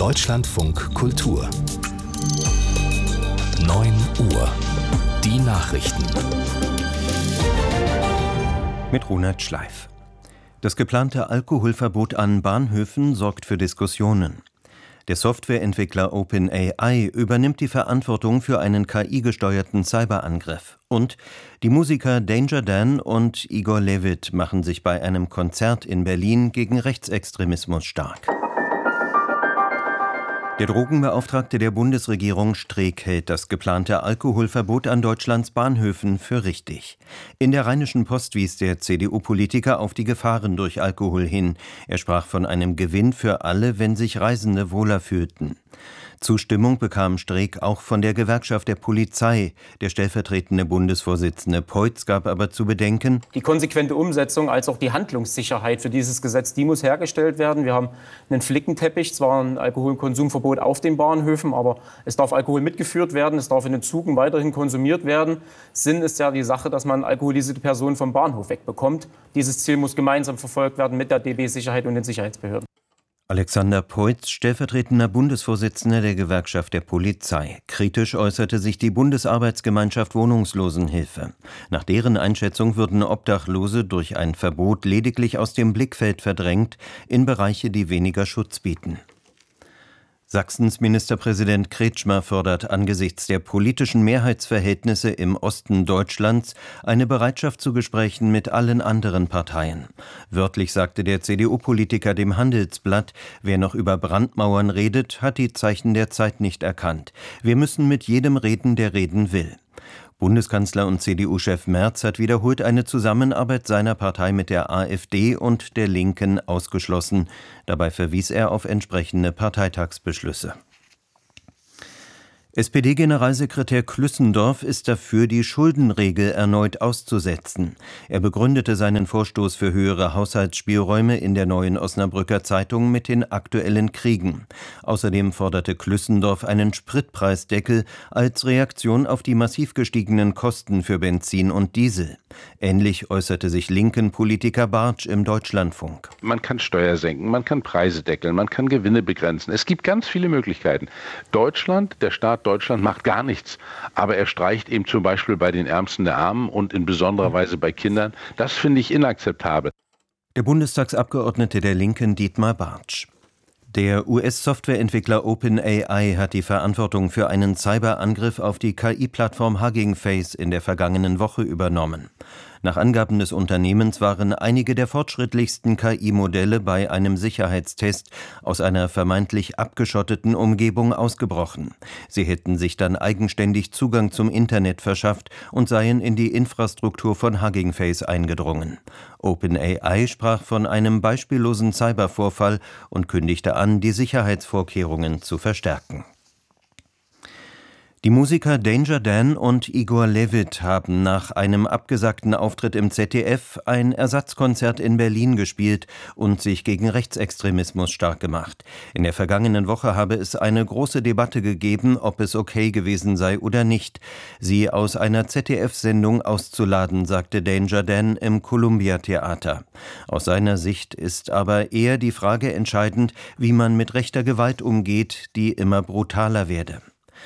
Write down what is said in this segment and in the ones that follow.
Deutschlandfunk Kultur 9 Uhr. Die Nachrichten. Mit Ronald Schleif. Das geplante Alkoholverbot an Bahnhöfen sorgt für Diskussionen. Der Softwareentwickler OpenAI übernimmt die Verantwortung für einen KI-gesteuerten Cyberangriff. Und die Musiker Danger Dan und Igor Levit machen sich bei einem Konzert in Berlin gegen Rechtsextremismus stark. Der Drogenbeauftragte der Bundesregierung Streeck hält das geplante Alkoholverbot an Deutschlands Bahnhöfen für richtig. In der Rheinischen Post wies der CDU-Politiker auf die Gefahren durch Alkohol hin. Er sprach von einem Gewinn für alle, wenn sich Reisende wohler fühlten. Zustimmung bekam Streeck auch von der Gewerkschaft der Polizei. Der stellvertretende Bundesvorsitzende Peutz gab aber zu bedenken: Die konsequente Umsetzung als auch die Handlungssicherheit für dieses Gesetz, die muss hergestellt werden. Wir haben einen Flickenteppich, zwar ein Alkoholkonsumverbot auf den Bahnhöfen, aber es darf Alkohol mitgeführt werden, es darf in den Zügen weiterhin konsumiert werden. Sinn ist ja die Sache, dass man alkoholisierte Personen vom Bahnhof wegbekommt. Dieses Ziel muss gemeinsam verfolgt werden mit der DB Sicherheit und den Sicherheitsbehörden. Alexander Peutz, stellvertretender Bundesvorsitzender der Gewerkschaft der Polizei. Kritisch äußerte sich die Bundesarbeitsgemeinschaft Wohnungslosenhilfe. Nach deren Einschätzung würden Obdachlose durch ein Verbot lediglich aus dem Blickfeld verdrängt in Bereiche, die weniger Schutz bieten. Sachsens Ministerpräsident Kretschmer fordert angesichts der politischen Mehrheitsverhältnisse im Osten Deutschlands eine Bereitschaft zu Gesprächen mit allen anderen Parteien. Wörtlich sagte der CDU-Politiker dem Handelsblatt: Wer noch über Brandmauern redet, hat die Zeichen der Zeit nicht erkannt. Wir müssen mit jedem reden, der reden will. Bundeskanzler und CDU-Chef Merz hat wiederholt eine Zusammenarbeit seiner Partei mit der AfD und der Linken ausgeschlossen. Dabei verwies er auf entsprechende Parteitagsbeschlüsse. SPD-Generalsekretär Klüssendorf ist dafür, die Schuldenregel erneut auszusetzen. Er begründete seinen Vorstoß für höhere Haushaltsspielräume in der Neuen Osnabrücker Zeitung mit den aktuellen Kriegen. Außerdem forderte Klüssendorf einen Spritpreisdeckel als Reaktion auf die massiv gestiegenen Kosten für Benzin und Diesel. Ähnlich äußerte sich linken Politiker Bartsch im Deutschlandfunk. Man kann Steuer senken, man kann Preise deckeln, man kann Gewinne begrenzen. Es gibt ganz viele Möglichkeiten. Der Staat Deutschland macht gar nichts, aber er streicht eben zum Beispiel bei den Ärmsten der Armen und in besonderer Weise bei Kindern. Das finde ich inakzeptabel. Der Bundestagsabgeordnete der Linken Dietmar Bartsch. Der US-Softwareentwickler OpenAI hat die Verantwortung für einen Cyberangriff auf die KI-Plattform Hugging Face in der vergangenen Woche übernommen. Nach Angaben des Unternehmens waren einige der fortschrittlichsten KI-Modelle bei einem Sicherheitstest aus einer vermeintlich abgeschotteten Umgebung ausgebrochen. Sie hätten sich dann eigenständig Zugang zum Internet verschafft und seien in die Infrastruktur von Hugging Face eingedrungen. OpenAI sprach von einem beispiellosen Cybervorfall und kündigte an, die Sicherheitsvorkehrungen zu verstärken. Die Musiker Danger Dan und Igor Levit haben nach einem abgesagten Auftritt im ZDF ein Ersatzkonzert in Berlin gespielt und sich gegen Rechtsextremismus stark gemacht. In der vergangenen Woche habe es eine große Debatte gegeben, ob es okay gewesen sei oder nicht, sie aus einer ZDF-Sendung auszuladen, sagte Danger Dan im Columbia-Theater. Aus seiner Sicht ist aber eher die Frage entscheidend, wie man mit rechter Gewalt umgeht, die immer brutaler werde.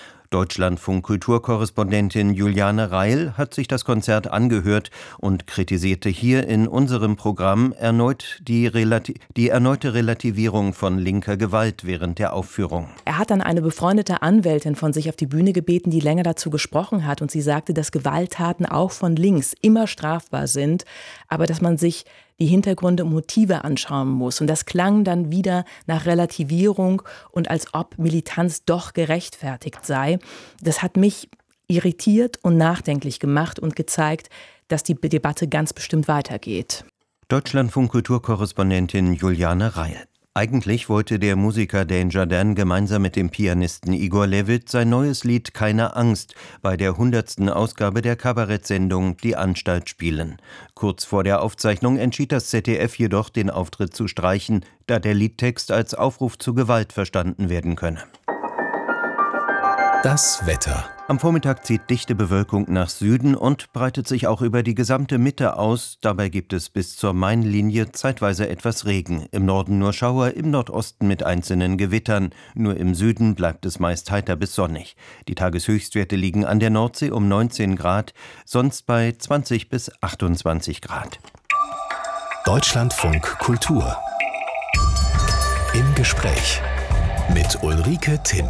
Deutschlandfunk-Kulturkorrespondentin Juliane Reil hat sich das Konzert angehört und kritisierte hier in unserem Programm erneut die erneute Relativierung von linker Gewalt während der Aufführung. Er hat dann eine befreundete Anwältin von sich auf die Bühne gebeten, die länger dazu gesprochen hat, und sie sagte, dass Gewalttaten auch von links immer strafbar sind, aber dass man sich die Hintergründe und Motive anschauen muss. Und das klang dann wieder nach Relativierung und als ob Militanz doch gerechtfertigt sei. Das hat mich irritiert und nachdenklich gemacht und gezeigt, dass die Debatte ganz bestimmt weitergeht. Deutschlandfunk-Kulturkorrespondentin Juliane Reil. Eigentlich wollte der Musiker Danger Dan gemeinsam mit dem Pianisten Igor Levit sein neues Lied »Keine Angst« bei der 100. Ausgabe der Kabarettsendung »Die Anstalt« spielen. Kurz vor der Aufzeichnung entschied das ZDF jedoch, den Auftritt zu streichen, da der Liedtext als Aufruf zu Gewalt verstanden werden könne. Das Wetter. Am Vormittag zieht dichte Bewölkung nach Süden und breitet sich auch über die gesamte Mitte aus. Dabei gibt es bis zur Mainlinie zeitweise etwas Regen. Im Norden nur Schauer, im Nordosten mit einzelnen Gewittern. Nur im Süden bleibt es meist heiter bis sonnig. Die Tageshöchstwerte liegen an der Nordsee um 19 Grad, sonst bei 20 bis 28 Grad. Deutschlandfunk Kultur. Im Gespräch mit Ulrike Timm.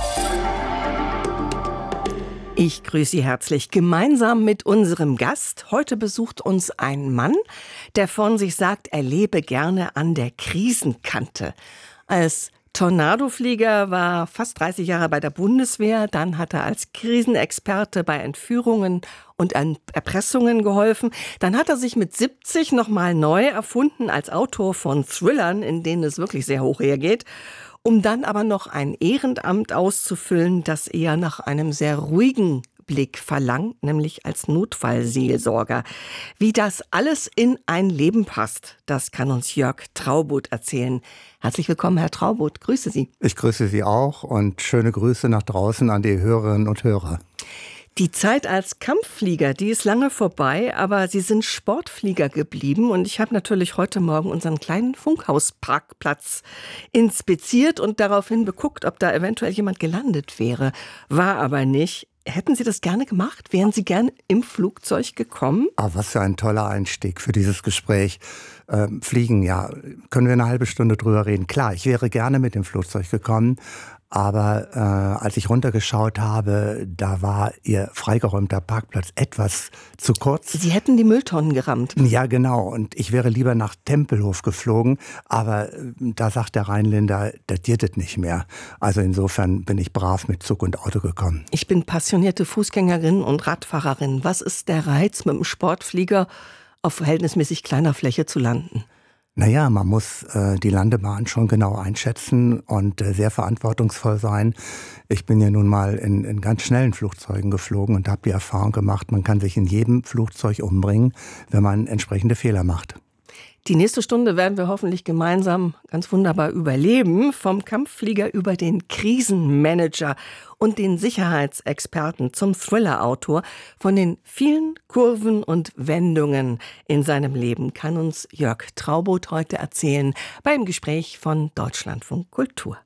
Ich grüße Sie herzlich. Gemeinsam mit unserem Gast. Heute besucht uns ein Mann, der von sich sagt, er lebe gerne an der Krisenkante. Als Tornadoflieger war fast 30 Jahre bei der Bundeswehr. Dann hat er als Krisenexperte bei Entführungen und Erpressungen geholfen. Dann hat er sich mit 70 nochmal neu erfunden als Autor von Thrillern, in denen es wirklich sehr hoch hergeht. Um dann aber noch ein Ehrenamt auszufüllen, das eher nach einem sehr ruhigen Blick verlangt, nämlich als Notfallseelsorger. Wie das alles in ein Leben passt, das kann uns Jörg Traubot erzählen. Herzlich willkommen, Herr Traubot. Grüße Sie. Ich grüße Sie auch und schöne Grüße nach draußen an die Hörerinnen und Hörer. Die Zeit als Kampfflieger, die ist lange vorbei, aber Sie sind Sportflieger geblieben. Und ich habe natürlich heute Morgen unseren kleinen Funkhausparkplatz inspiziert und daraufhin beguckt, ob da eventuell jemand gelandet wäre. War aber nicht. Hätten Sie das gerne gemacht? Wären Sie gern im Flugzeug gekommen? Ah, was für ein toller Einstieg für dieses Gespräch. Fliegen, ja, können wir eine halbe Stunde drüber reden. Klar, ich wäre gerne mit dem Flugzeug gekommen, aber als ich runtergeschaut habe, da war Ihr freigeräumter Parkplatz etwas zu kurz. Sie hätten die Mülltonnen gerammt. Ja, genau. Und ich wäre lieber nach Tempelhof geflogen, aber da sagt der Rheinländer, das geht es nicht mehr. Also insofern bin ich brav mit Zug und Auto gekommen. Ich bin passionierte Fußgängerin und Radfahrerin. Was ist der Reiz, mit dem Sportflieger auf verhältnismäßig kleiner Fläche zu landen? Naja, man muss die Landebahn schon genau einschätzen und sehr verantwortungsvoll sein. Ich bin ja nun mal in ganz schnellen Flugzeugen geflogen und habe die Erfahrung gemacht, man kann sich in jedem Flugzeug umbringen, wenn man entsprechende Fehler macht. Die nächste Stunde werden wir hoffentlich gemeinsam ganz wunderbar überleben. Vom Kampfflieger über den Krisenmanager und den Sicherheitsexperten zum Thriller-Autor. Von den vielen Kurven und Wendungen in seinem Leben kann uns Jörg Traubot heute erzählen beim Gespräch von Deutschlandfunk Kultur.